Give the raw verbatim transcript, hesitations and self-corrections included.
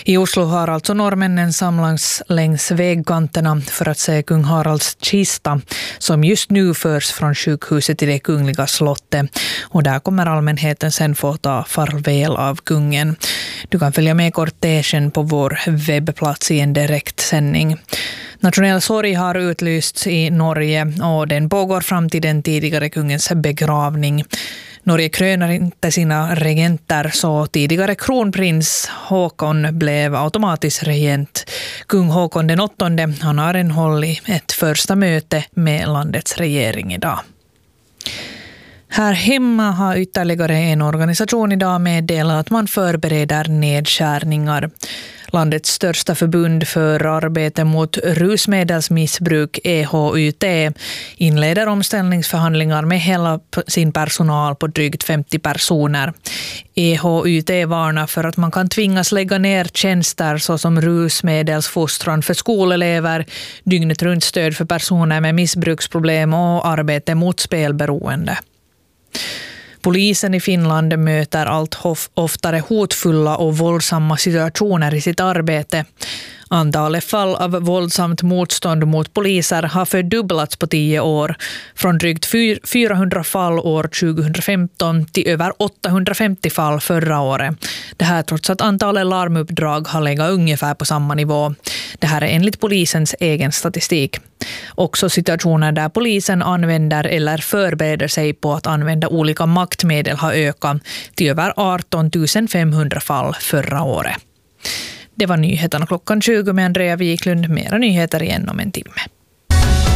I Oslo har alltså norrmännen samlats längs vägkanterna för att se kung Haralds kista som just nu förs från sjukhuset till det kungliga slottet. Och där kommer allmänheten sen få ta farväl av kungen. Du kan följa med kortegen på vår webbplats i en direktsändning. Nationell sorg har utlysts i Norge och den pågår fram till den tidigare kungens begravning. Norge krönar inte sina regenter, så tidigare kronprins Håkon blev automatiskt regent. Kung Håkon den åttonde, han har en hållit ett första möte med landets regering idag. Här hemma har ytterligare en organisation idag meddelat att man förbereder nedskärningar. Landets största förbund för arbete mot rusmedelsmissbruk, E H Y T, inleder omställningsförhandlingar med hela sin personal på drygt femtio personer. E H Y T varnar för att man kan tvingas lägga ner tjänster såsom rusmedelsfostran för skolelever, dygnet runt stöd för personer med missbruksproblem och arbete mot spelberoende. Polisen i Finland möter allt oftare hotfulla och våldsamma situationer i sitt arbete. Antalet fall av våldsamt motstånd mot poliser har fördubblats på tio år. Från drygt fyrahundra fall år tjugohundrafemton till över åttahundrafemtio fall förra året. Det här trots att antalet larmuppdrag har legat ungefär på samma nivå. Det här är enligt polisens egen statistik. Också situationer där polisen använder eller förbereder sig på att använda olika maktmedel har ökat till över arton tusen femhundra fall förra året. Det var nyheterna klockan tjugo med Andrea Wiklund. Mera nyheter igen om en timme.